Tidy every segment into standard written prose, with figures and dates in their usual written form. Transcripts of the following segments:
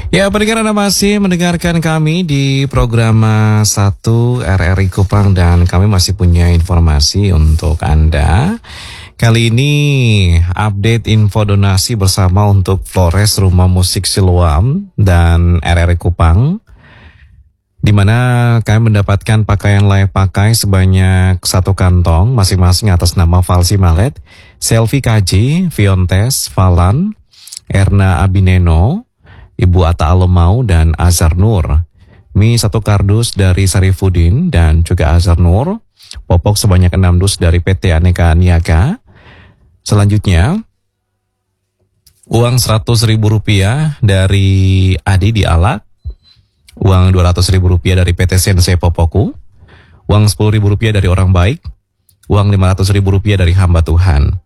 Ya, pendengar Anda masih mendengarkan kami di program 1 RRI Kupang dan kami masih punya informasi untuk Anda. Kali ini update info donasi bersama untuk Flores Rumah Musik Siloam dan RRI Kupang, di mana kami mendapatkan pakaian layak pakai sebanyak 1 kantong masing-masing atas nama Valsi Malet, Selvi KJ, Fiontes, Falan, Erna Abineno, Ibu Atta Alemau dan Azhar Nur. Mie 1 kardus dari Sarifudin dan juga Azhar Nur. Popok sebanyak 6 dus dari PT Aneka Niaga. Selanjutnya, uang Rp100.000 dari Adi di Alak. Uang Rp200.000 dari PT Sensei Popoku. Uang Rp10.000 dari Orang Baik. Uang Rp500.000 dari Hamba Tuhan.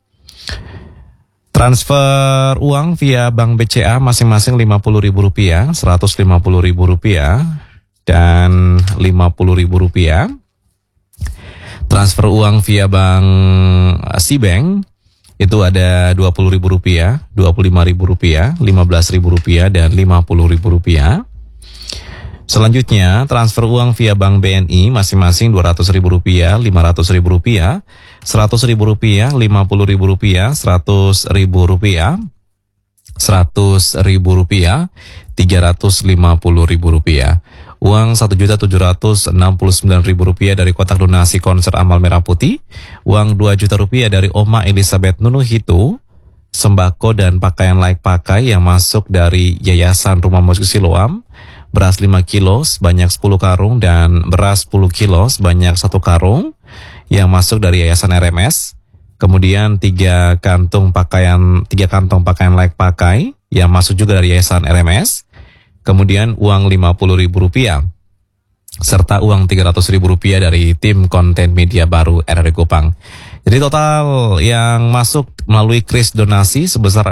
Transfer uang via Bank BCA masing-masing Rp50.000, Rp150.000 dan Rp50.000. Transfer uang via Bank Sibank itu ada Rp20.000, Rp25.000, Rp15.000 dan Rp50.000. Selanjutnya, transfer uang via Bank BNI masing-masing Rp200.000, Rp500.000, Rp100.000, Rp50.000, Rp100.000, Rp100.000, Rp350.000. Uang Rp1.769.000 dari kotak donasi konser Amal Merah Putih. Uang Rp2 juta dari Oma Elizabeth Nunuhitu. Sembako dan pakaian layak pakai yang masuk dari Yayasan Rumah Musik Siloam. Beras 5 kilo sebanyak 10 karung dan beras 10 kilo sebanyak 1 karung yang masuk dari Yayasan RMS. Kemudian 3 kantong pakaian layak pakai yang masuk juga dari Yayasan RMS. Kemudian uang Rp50.000 serta uang Rp300.000 dari tim konten media baru RRI Kupang. Jadi total yang masuk melalui kris donasi sebesar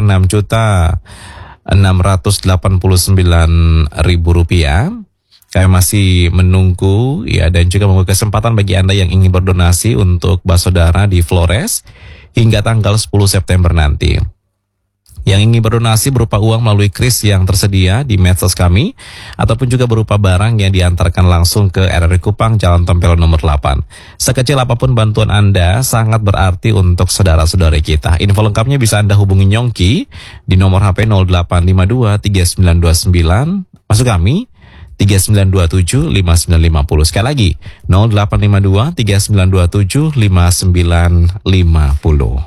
Rp689.000. Kami masih menunggu ya dan juga membuka kesempatan bagi Anda yang ingin berdonasi untuk Basodara di Flores hingga tanggal 10 September nanti. Yang ingin berdonasi berupa uang melalui kris yang tersedia di medsos kami ataupun juga berupa barang yang diantarkan langsung ke RRI Kupang Jalan Tempel nomor 8. Sekecil apapun bantuan Anda sangat berarti untuk saudara-saudari kita. Info lengkapnya bisa Anda hubungi Nyongki di nomor HP 0852 3929 masuk kami 3927 5950. Sekali lagi 0852 3927 5950.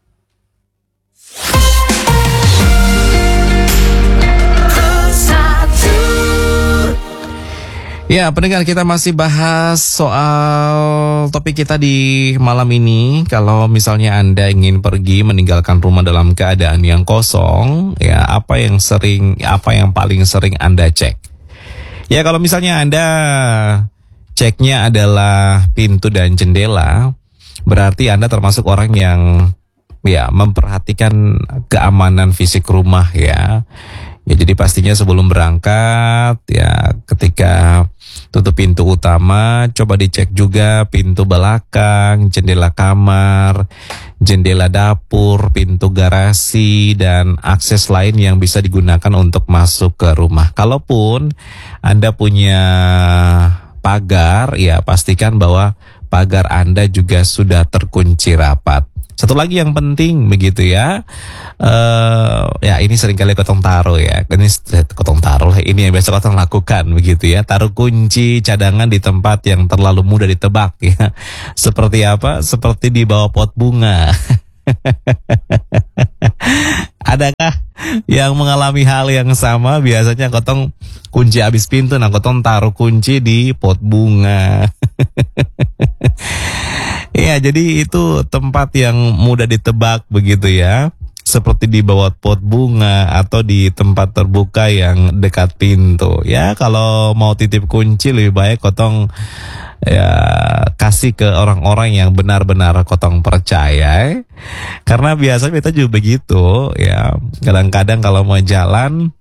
Ya, pendengar, kita masih bahas soal topik kita di malam ini. Kalau misalnya Anda ingin pergi meninggalkan rumah dalam keadaan yang kosong, ya apa yang paling sering Anda cek? Ya, kalau misalnya Anda ceknya adalah pintu dan jendela, berarti Anda termasuk orang yang ya memperhatikan keamanan fisik rumah ya. Ya, jadi pastinya sebelum berangkat ya ketika tutup pintu utama, coba dicek juga pintu belakang, jendela kamar, jendela dapur, pintu garasi, dan akses lain yang bisa digunakan untuk masuk ke rumah. Kalaupun Anda punya pagar, ya pastikan bahwa pagar Anda juga sudah terkunci rapat. Satu lagi yang penting begitu ya, ya ini seringkali kotong taruh ya, ini yang biasa kotong lakukan begitu ya, taruh kunci cadangan di tempat yang terlalu mudah ditebak ya, seperti apa? Seperti di bawah pot bunga. Adakah yang mengalami hal yang sama? Biasanya kotong kunci habis pintu, nah kotong taruh kunci di pot bunga. Ya, jadi itu tempat yang mudah ditebak begitu ya. Seperti di bawah pot bunga atau di tempat terbuka yang dekat pintu. Ya, kalau mau titip kunci lebih baik kotong ya kasih ke orang-orang yang benar-benar kotong percaya. Karena biasanya kita juga begitu ya. Kadang-kadang kalau mau jalan,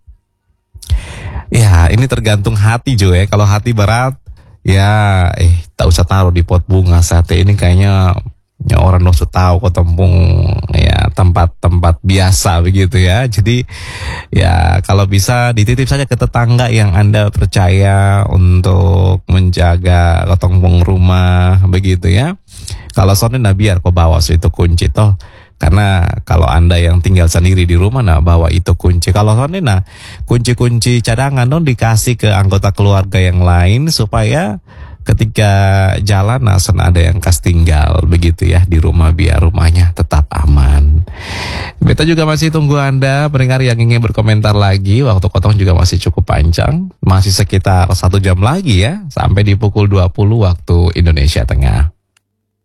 ya ini tergantung hati juga ya. Kalau hati berat, ya tak usah taruh di pot bunga. Sate ini kayaknya Ya, orang dosa tahu kok tempung ya tempat-tempat biasa begitu ya. Jadi ya kalau bisa dititip saja ke tetangga yang Anda percaya untuk menjaga ketempung rumah begitu ya. Kalau soalnya nah biar kau bawa itu kunci toh. Karena kalau Anda yang tinggal sendiri di rumah nah bawa itu kunci. Kalau soalnya nah kunci-kunci cadangan dong dikasih ke anggota keluarga yang lain supaya ketika jalan nasen ada yang kas tinggal begitu ya di rumah biar rumahnya tetap aman. Beta juga masih tunggu Anda pendengar yang ingin berkomentar lagi. Waktu kotong juga masih cukup panjang, masih sekitar 1 jam lagi ya sampai di pukul 20 waktu Indonesia Tengah.